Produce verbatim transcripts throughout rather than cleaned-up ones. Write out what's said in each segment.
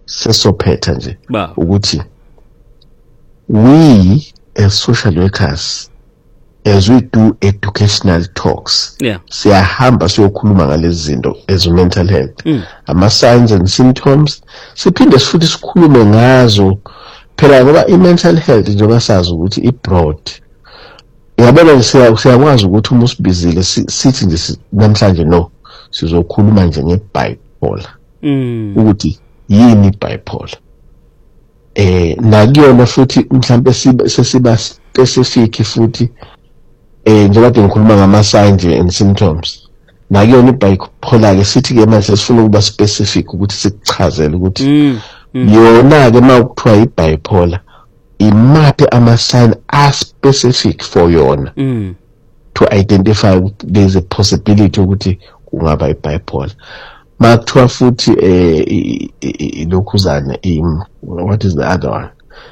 sesophetha nje ukuthi we as social workers, as we do educational talks, yeah, siyahamba siyokhuluma ngalezi zinto as mental health, mm. ama signs and symptoms, siphinde futhi sikhulume ngazo phela ngoba i-mental health njengoba sazi ukuthi i-broad. Yabona siyakwazi ukuthi uma usibizile sithi nje namhlanje no sizokhuluma nje nge-bipolar, mm. ukuthi yini i-bipolar, eh nakuyona futhi mhlambe sesiba specific futhi eh njengoba ngikhuluma ngama signs and symptoms, nakuyona i-bipolar ke sithi ke manje sifuna ukuba specific ukuthi sikuchazele ukuthi mm. mm. yona ke makuthiwa i-bipolar imaphi ama sign are specific for yona, mm. to identify there's a possibility ukuthi kungaba i-bipolar. Makuthiwa futhi eh lokhuzana im what is the other one,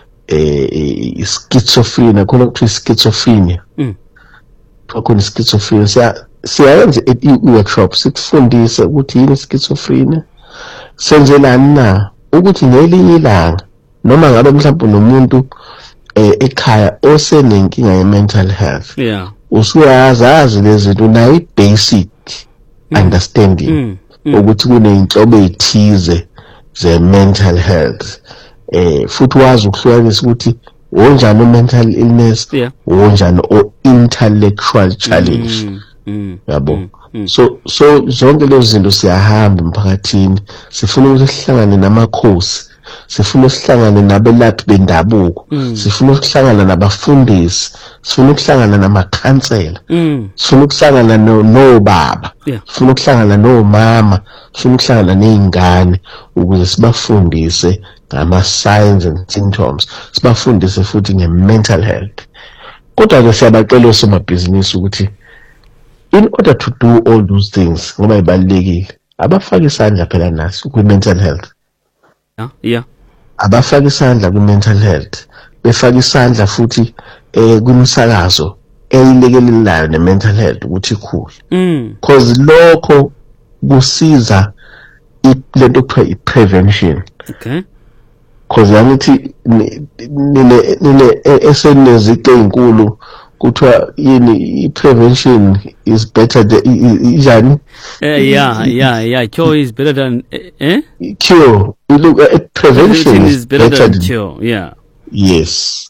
eh schizophrenia, khona kuthiwa schizophrenia, mm. khona schizophrenia siya siyayenza i-workshop sikufundise ukuthi yini schizophrenia, senzelani na ukuthi ngelinye ilanga noma ngabe mhlawumbe nomuntu eh ekhaya osenenkinga ye mental health, yeah, usuyazazi lezi zinto na i-basic mm. understanding mm. mm. ukuthi kuneyinhlobo ezithize ze mental health, eh futhi wazi ukuhlukanisa ukuthi onjani mental illness, yeah, onjani o intellectual challenge, mm. mm. yabo mm. mm. so so zonke lezi zinto siyahamba emphakathini, sifuna ukuthi sihlangane namakhosi, sifuna ukuhlangana nabelaphi bendabuko, mm. sifuna ukuhlangana nabafundisi, sifuna ukuhlangana namakhansela, mm. sifuna ukuhlangana nobaba, yeah, sifuna ukuhlangana nomama, sifuna ukuhlangana nezingane ukuze sibafundise ngama signs and symptoms, sibafundise futhi nge-mental health. Kodwa ke siyabacela osomabhizinisi ukuthi in order to do all those things ngoba ibalekile abafake isandla phela naso kwi-mental health. yeah, yeah, abafaka isandla kwi-mental health, befaka isandla futhi eh kwimsakazo eyilekelelayo ne-mental health ukuthi ikhule, mm. cause lokho kusiza lento okuthiwa i-prevention, okay, cause yangithi nile nile eseneziqe ezinkulu kuthiwa yini i-prevention is better than njani, eh yeah yeah yeah cure is better than eh cure. You look at prevention is better, better than cure, yeah, yes.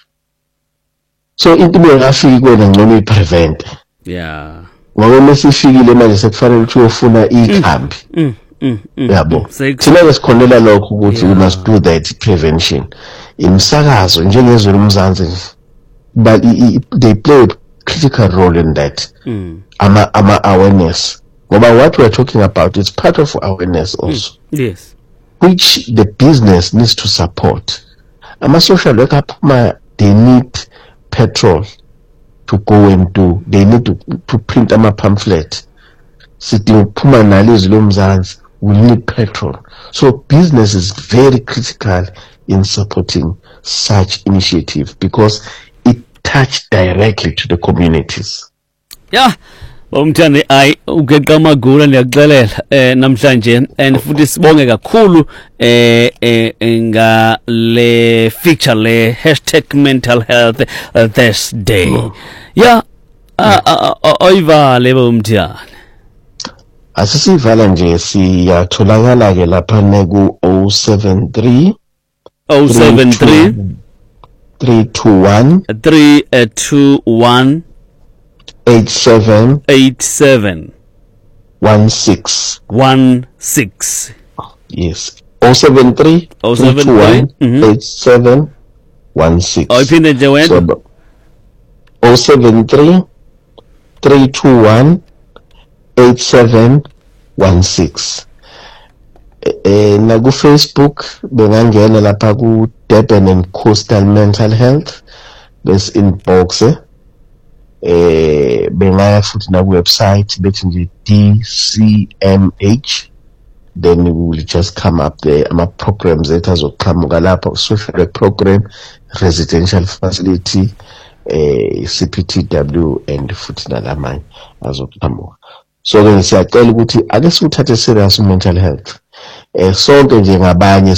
So into engafiki kwena ngcono i-prevent, yeah, ngoba mesifikile manje sekufanele ukuthi uyofuna ikhambi, mm mm yabo thina ngesikhonela lokho ukuthi we must do that prevention. Imsakazo njengezwe lomzansi but they play a critical role in that, mm. ama ama awareness, ngoba what we are talking about is part of awareness also, mm. yes, which the business needs to support. Ama social worker they need petrol to go and do, they need to, to print ama pamphlet, sithi uphuma nalezi lomzansi we need petrol. So business is very critical in supporting such initiative because it touch directly to the communities. Yeah, Umthandi ay ugeqa amagula ndiyakuxelela eh namhlanje and futhi sibonge kakhulu eh nga le feature le hashtag mental health uh, this day. Yeah, ayivale Umthandi. Asisivala nje siyatholakala ke lapha neku oh seven three oh seven three three two one three two one eight seven eight seven one six one six. Yes, oh seven three three two one eight seven one six. Oh, iphinde nje wena oh seven three three two one eight seven one six. Eh na ku Facebook bengangena lapha ku Durban and Coastal Mental Health bes inbox eh eh bengaya futhi na website bethi nje D C M H, then we will just come up there ama programs that azoqhamuka lapha, social work program, residential facility, eh C P T W and futhi nalamanye azoqhamuka. So ke siyacela ukuthi ake siwuthathe serious mental health, eh sonke nje ngabanye